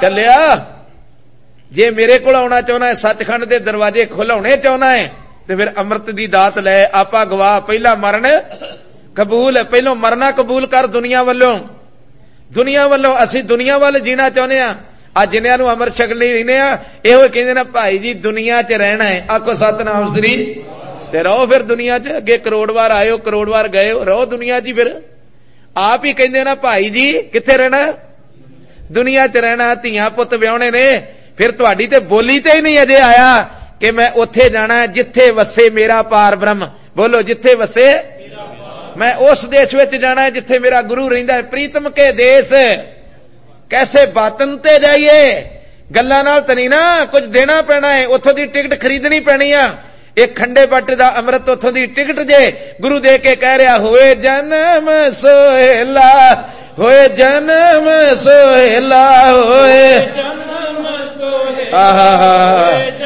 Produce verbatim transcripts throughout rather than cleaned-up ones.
डलिया जे मेरे को आना चाहना है, सचखंड के दरवाजे खुलाने चाहना है, तो फिर अमृत की दात लै। आपा गवाह पहला मरण कबूल, पहलों मरना कबूल कर दुनिया वालों, दुनिया वालों। असी दुनिया वाल जीना चाहते हैं। अज जिन्हों नूं अमृत छकने रहने यो कहते ना भाई जी दुनिया च रहना है। आखो सतनाम श्री ते रहो फिर दुनिया च। अगे करोड़ बार आयो करोड़ बार गए, रहो दुनिया च। फिर आप ही कहते ना भाई जी कित्थे रहना, दुनिया च रहना। धियां पुत व्याहणे ने, फिर तुहाडी ते बोली ते ही नहीं अजे आया कि मैं उत्थे जाना जिथे वसे मेरा पार ब्रह्म। बोलो जिथे वसे, मैं उस देश विच जाना है जिथे मेरा गुरु रहिंदा है। प्रीतम के देश कैसे बातन ते जाइए, गल्लां नाल तनी ना कुछ देना पैना है, उत्थों दी टिकट खरीदनी पैनी आ। एक खंडे बट दा अमृत उत्थों दी टिकट जे गुरु दे के कह रहा होए जन्म सोहेला, होए जन्म सोहेला, होए जन्म सोहेला,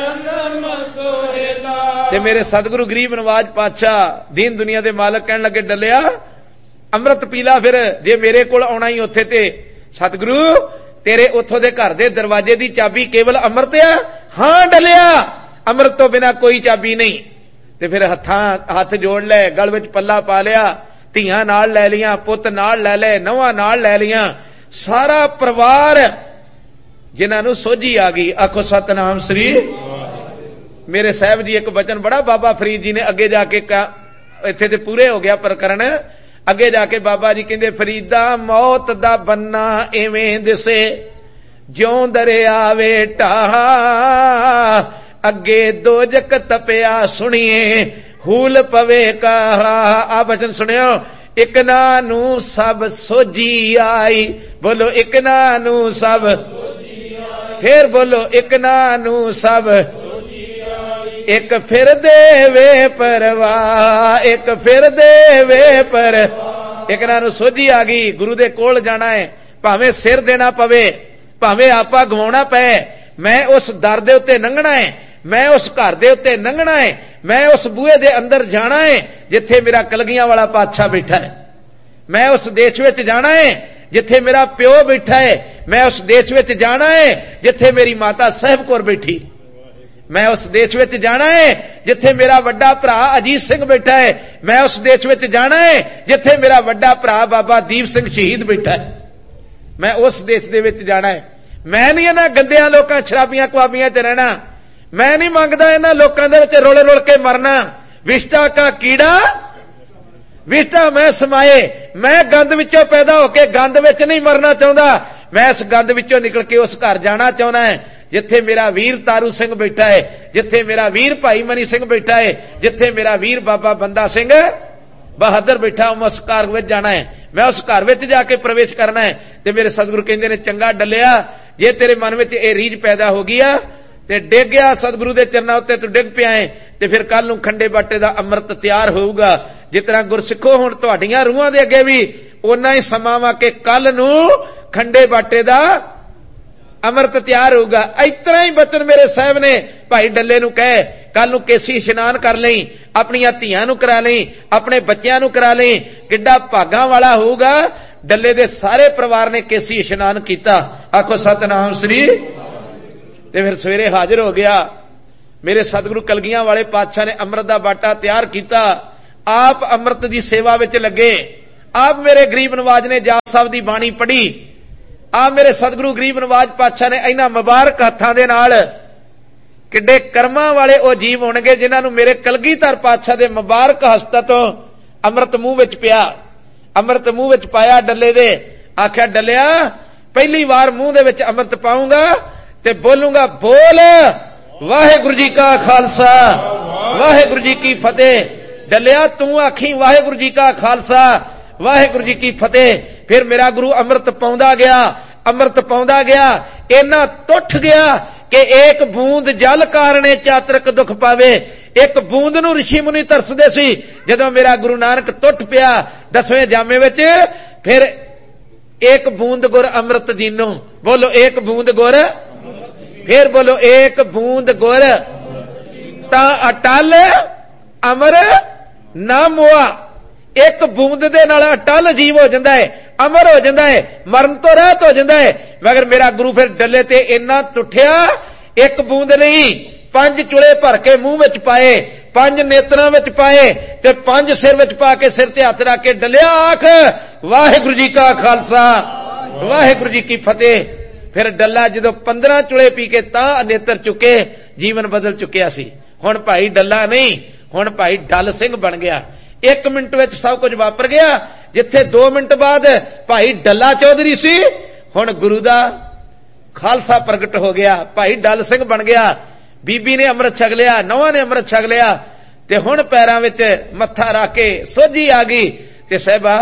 ते मेरे सतगुरु गरीब नवाज पातशाह दीन दुनिया दे मालक कहन लगे डलिया अमृत पीला। फिर जे मेरे कोल आउणा ही उत्थे ते सतगुरु तेरे उत्थों दे घर दे दरवाजे दी चाबी केवल अमृत है। हां डलिया अमृत तो बिना कोई चाबी नहीं। ते फिर हत्थां हथ जोड़ लै, गल विच पल्ला पा लिया, धियां नाल लै लियां, पुत नाल लै ले, नौवां नाल लै लियां, सारा परिवार जिन्हां नूं सोझी आ गई। आखो सतनाम श्री। मेरे साहब जी एक बचन बड़ा बाबा फरीद जी ने अगे जाके इत्थे ते पूरे हो गया प्रकरण। अगे जाके बाबा जी कहंदे फरीदा मौत दा बन्ना एवें दिसे ज्यों दरिया वेटा, अगे दोजक तपिया सुनिए हूल पवे कहा। आ बचन सुनियो, इक ना नू सब सोझी आई। बोलो इक ना नू सब, फिर बोलो इक ना नू सब, एक फिर देवे परवाह, एक फिर देवे पर। एक ना नू सोझी आ गई, गुरु दे कोल जाना है, भावें सिर देना पवे, भावें आपा गवाउणा पए, मैं उस दर दे उत्ते लंघना है, मैं उस घर दे उत्ते लंघना है, मैं उस बूहे दे अंदर जाना है जिथे मेरा कलगियां वाला पातशाह बैठा है। मैं उस देश विच जाना है जिथे मेरा प्यो बैठा है। मैं उस देश विच जाना है जिथे मेरी माता साहिब कौर बैठी। मैं उस देश विच जाना है जिथे मेरा वड्डा भरा अजीत सिंह बैठा है। मैं उस देश विच जाना है जिथे मेरा वड्डा भरा बाबा दीप सिंह शहीद बैठा है। मैं उस देश दे विच जाना है। मैं नहीं इन्हां गंदियां लोकां शराबियां कुआबियां च रहना। मैं नहीं मंगदा इन्हां लोकां दे विच रोले रोल के मरना। विष्टा का कीड़ा विष्टा मैं समाए। मैं गंद विचों पैदा होके गंद विच नहीं मरना चाहुंदा। मैं इस गंद विचों निकल के उस घर जाना चाहुंदा है जिथे मेरा वीर तारू सिंह बैठा है, जिथे मेरा वीर भाई मनी सिंह बैठा है, जिथे मेरा वीर बाबा बंदा सिंह बहादुर बैठा। उस घर विच जाना है, मैं उस घर विच जाके प्रवेश करना है। ते मेरे सतगुरु कहंदे ने चंगा डलिया जे तेरे मन विच ये रीझ पैदा हो गई आ ते डिग गया सतगुरु दे चरनां उत्ते तू डिग पिया है, ते फिर कल नूं खंडे बाटे दा अमृत तैयार होऊगा। जितना गुरसिखो हुण तुहाडीआं रूहां दे अगे भी उन्ना ही समां वा के कल नूं खंडे बाटे दा अमृत तैयार होगा। इतना ही बचन मेरे साहब ने भाई डल्ले नूं कहे कल नूं केसी इशनान कर लई, अपनियां धीआं नूं करा लई, अपने बच्चियां नूं करा लई, किड्डा भागां वाला होऊगा। डल्ले दे सारे परिवार ने केसी इशनान कीता। आखो सतनाम श्री। ते फिर सवेरे हाजिर हो गया। मेरे सतगुरु कलगियां वाले पातशाह ने अमृत दा बाटा तैयार कीता। आप अमृत दी सेवा विच लगे। आप मेरे गरीब नवाज ने जाप साहब दी बाणी पढ़ी। आ मेरे सतगुरु गरीब नवाज पातशाह ने इन्हां मुबारक हत्थां दे नाल किड्डे कर्मां वाले ओ जीव होणगे जिन्हां नूं मेरे कलगीधर पातशाह दे मुबारक हस्तां तों अमृत मूंह विच पिया। अमृत मूंह विच पाया डल्ले दे। आख्या डलिया पहली बार मूंह दे विच अमृत पाऊंगा ते बोलूंगा बोल वाहिगुरू जी का खालसा वाहिगुरू जी की फतेह। डलिया तू आखी वाहिगुरू जी का खालसा वाहिगुरू जी की फतेह। फिर मेरा गुरु अमृत पाउंदा गया, अमृत पाउंदा गया, इन्ना तुठ गया कि एक बूंद जल कारणे चातरक दुख पावे। एक बूंद नूं ऋषि मुनि तरसदे सी। जदों मेरा गुरु नानक तुठ पिया दसवें जामे विच, फिर एक बूंद गुर अमृत दीनो। बोलो एक बूंद गुर, फिर बोलो एक बूंद गुर ता अटल अमर ना मोआ। एक बूंद दे नाल अटल अजीब हो जाता है, अमर हो जाता है, मरण तो रहत हो जाता है। मगर मेरा गुरु फिर डले ते इन्ना टुठिया, एक बूंद नहीं पंज चुले भर के मुंह विच पाए, पंज नेत्रां विच पाए ते पंज सिर विच पा के सिर ते हथ रख के डलिया, आख वाहिगुरू जी का खालसा वाहिगुरू जी की फतेह। फिर डल्ला जदों पंद्रह चुले पी के तां नेत्र चुके, जीवन बदल चुकिया सी। हुण भाई डल्ला नहीं, हुण भाई डल सिंह बन गया। एक मिनट विच सब कुछ वापर गया। जिथे दो मिनट बाद भाई डल्ला चौधरी सी, हुण गुरु दा खालसा प्रगट हो गया, भाई डल सिंह बन गया। बीबी ने अमृत छक लिया, नौहां ने अमृत छक लिया ते हुण पैरां विच मत्था रख के सोझी आ गई ते साहिबा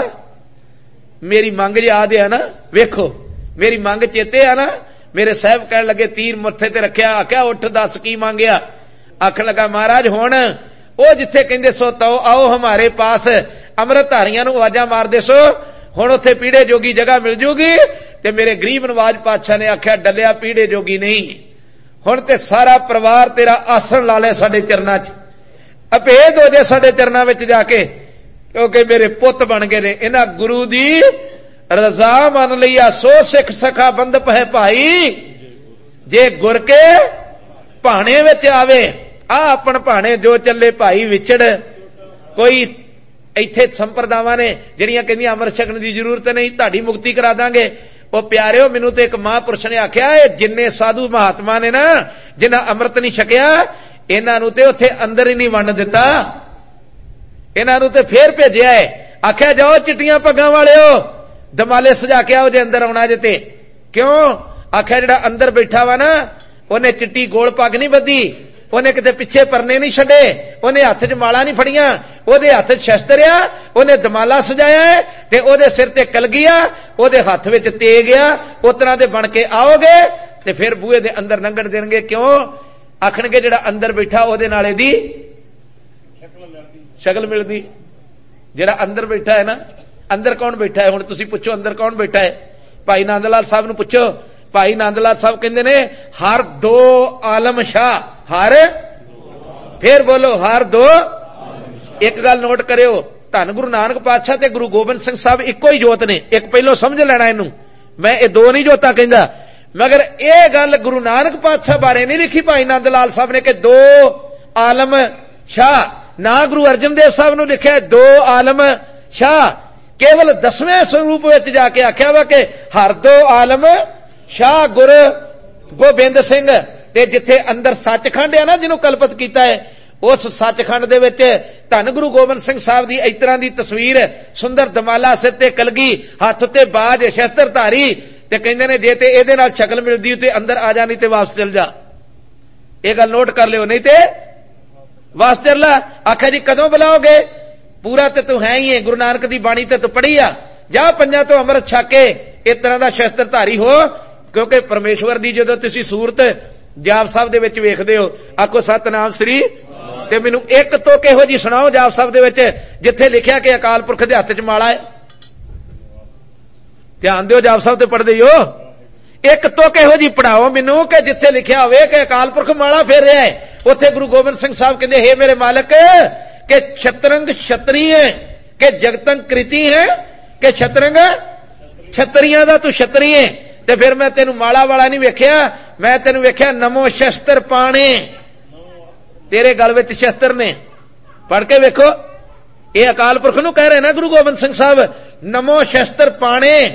मेरी मंग याद है ना, वेखो मेरी मंग चेते है ना। मेरे साहब कहन लगे तीर मत्थे ते रखिया, आख्या उठ दस की मांगिया। आखन लगा महाराज हुण ओ जिथे कहंदे सो तो आओ हमारे पास, अमृतधारियां नूं आवाजां मारदे सो, हुण उत्थे पीड़े जोगी जगह मिल जूगी। ते मेरे गरीब नवाज पातशाह ने आख्या डलिया पीड़े जोगी नहीं, हुण ते सारा परिवार तेरा आसन ला ले साडे चरनां च, अभेद हो जाए साडे चरनां विच जाके, क्योंकि मेरे पुत बन गए ने। इन्हां गुरु दी रजा मन लिया, सो सिख सखा बंदप है भाई, जे गुर के भाणे विच आवे। आ अपन भाणे जो चले भाई विछड़, कोई इत्थे संप्रदावां ने जिहड़ियां कहंदियां अमृत छकण दी जरूरत नहीं, तुहाडी मुक्ति करा दांगे। ओ प्यारिओ मैनूं ते एक महापुरुष ने आख्या, जिन्ने साधु महात्मा ने ना जिन्हां अमृत नहीं छकिया, इन्हां नूं ते उत्थे अंदर ही नहीं वंड दिता, इन्हां नूं ते फेर भेजिया है। आख्या जाओ चिट्टियां पग्गां वालिओ दमाले सजा के आओ जे अंदर आउणा जे ते। क्यों? आख्या जिहड़ा अंदर बैठा वा ना, उहने चिट्टी गोल पग नहीं बधी, उहने किते पिछे परने नहीं छड्डे, उहने हत्थ च माला नहीं फड़ियां, ओहदे हत्थ च शस्त्र आ, उहने दमाला सजाया है ते ओहदे सिर ते कलगी आ, ओहदे हत्थ विच तेग आ। उस तरह दे बन के आओगे ते फिर बूहे दे अंदर लंघण देणगे। क्यों? आखणगे जिहड़ा अंदर बैठा ओहदे नाल इहदी शक्ल मिलदी। जिहड़ा अंदर बैठा है ना, अंदर कौन बैठा है? हुण तुसीं पुछो अंदर कौन बैठा है? भाई नंद लाल साहब नूं पुछो। भाई नंद लाल साहब कहंदे ने हर दो आलम शाह, हर फिर बोलो हर दो। एक गल नोट करियो, धन गुरु नानक पातशाह ते गुरु गोबिंद सिंह साहब इक्को ही जोत ने। एक पहलों समझ लेना इनू, मैं ये दो नहीं जोता कहंदा, मगर यह गल गुरु नानक पातशाह बारे नहीं लिखी भाई नंद लाल साहब ने कि दो आलम शाह। ना गुरु अर्जन देव साहब नूं लिखिया दो आलम शाह। केवल दसवें स्वरूप विच जाके आख्या वा कि हर दो आलम शाह गुरु गोबिंद सिंह। ते जिथे अंदर सचखंड है ना, जिन्हों कल्पित किया है, उस सचखंड दे विच धन गुरु गोबिंद सिंह साहब की इस तरह की तस्वीर, सुंदर दमाला, सिर ते कलगी, हाथ उत्ते बाज, शस्त्रधारी। ते कहंदे ने जे ते इहदे नाल शक्ल मिलदी ते अंदर आ जा, नहीं ते वापस चल जा। यह गल नोट कर लियो, नहीं ते वापस चल ला। आखिया जी कदों बुलाओगे? पूरा ते तू है ही है, गुरु नानक दी बाणी ते तू पढ़ी आ, जा पंजां तो अमृत छक के इस तरह का शस्त्रधारी हो। क्योंकि परमेश्वर दी जदों तुसीं सूरत जाप साहब दे विच वेखदे हो, आखो सतनाम श्री, ते मैनूं एक तो किहो जी सुणाओ जाप साहब दे विच जिथे लिखिया कि अकाल पुरख दे हत्थ च माला है। ध्यान दिओ, जाप साहब ते पढ़दे हो, एक तो किहो जी पढ़ाओ मैनूं कि जिथे लिखिया होवे कि अकाल पुरख माला फेर रहा है। उत्थे गुरु गोबिंद सिंह साहब कहंदे हे मेरे मालक के छतरंग क्षत्रिय है के जगतंग कृति है के छतरंग छतरियां दा तू छतरी है। ते फिर मैं तेनू माला वाला नहीं वेख्या, मैं तेनू वेख्या नमो शस्त्र पाणे, तेरे गल विच शस्त्र ने। पढ़ के वेखो, ये अकाल पुरख नूं कह रहे ना गुरु गोबिंद सिंह साहब, नमो शस्त्र पाणे।